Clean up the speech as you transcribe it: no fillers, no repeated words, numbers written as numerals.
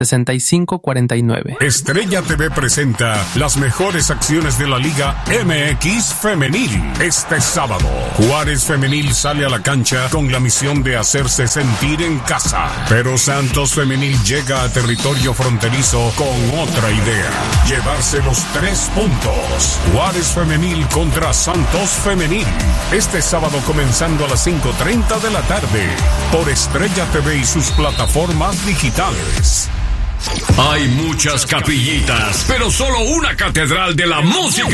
6549. Estrella TV presenta las mejores acciones de la Liga MX Femenil. Este sábado, Juárez Femenil sale a la cancha con la misión de hacerse sentir en casa. Pero Santos Femenil llega a territorio fronterizo con otra idea: llevarse los 3 puntos. Juárez Femenil contra Santos Femenil. Este sábado comenzando a las 5:30 de la tarde por Estrella TV y sus plataformas digitales. Hay muchas capillitas, pero solo una catedral de la música.